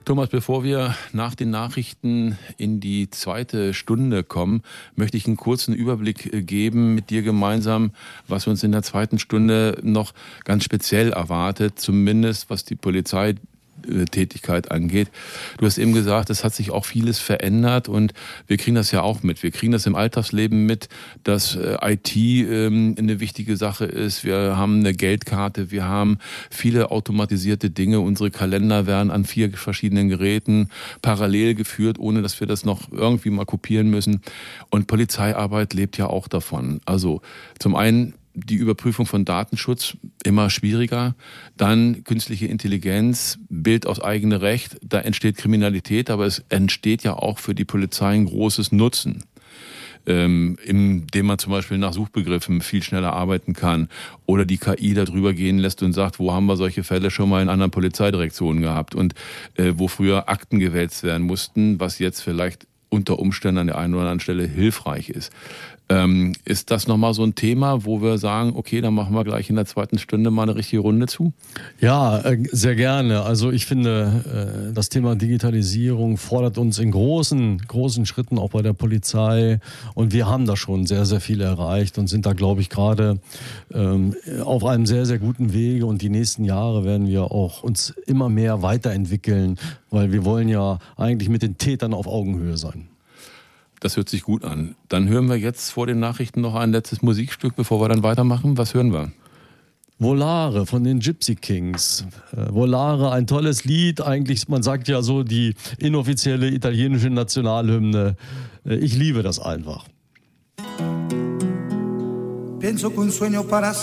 Thomas, bevor wir nach den Nachrichten in die zweite Stunde kommen, möchte ich einen kurzen Überblick geben mit dir gemeinsam, was uns in der zweiten Stunde noch ganz speziell erwartet, zumindest was die Polizeitätigkeit angeht. Du hast eben gesagt, es hat sich auch vieles verändert und wir kriegen das ja auch mit. Wir kriegen das im Alltagsleben mit, dass IT eine wichtige Sache ist. Wir haben eine Geldkarte, wir haben viele automatisierte Dinge. Unsere Kalender werden an 4 verschiedenen Geräten parallel geführt, ohne dass wir das noch irgendwie mal kopieren müssen. Und Polizeiarbeit lebt ja auch davon. Also zum einen die Überprüfung von Datenschutz immer schwieriger, dann künstliche Intelligenz, Bild aus eigenem Recht, da entsteht Kriminalität, aber es entsteht ja auch für die Polizei ein großes Nutzen, indem man zum Beispiel nach Suchbegriffen viel schneller arbeiten kann oder die KI da drüber gehen lässt und sagt, wo haben wir solche Fälle schon mal in anderen Polizeidirektionen gehabt und wo früher Akten gewälzt werden mussten, was jetzt vielleicht unter Umständen an der einen oder anderen Stelle hilfreich ist. Ist das nochmal so ein Thema, wo wir sagen, okay, dann machen wir gleich in der zweiten Stunde mal eine richtige Runde zu? Ja, sehr gerne. Also ich finde, das Thema Digitalisierung fordert uns in großen Schritten auch bei der Polizei. Und wir haben da schon sehr, sehr viel erreicht und sind da, glaube ich, gerade auf einem sehr, sehr guten Wege. Und die nächsten Jahre werden wir auch uns immer mehr weiterentwickeln, weil wir wollen ja eigentlich mit den Tätern auf Augenhöhe sein. Das hört sich gut an. Dann hören wir jetzt vor den Nachrichten noch ein letztes Musikstück, bevor wir dann weitermachen. Was hören wir? Volare von den Gypsy Kings. Volare, ein tolles Lied. Eigentlich, man sagt ja so, die inoffizielle italienische Nationalhymne. Ich liebe das einfach. Penso che un sogno para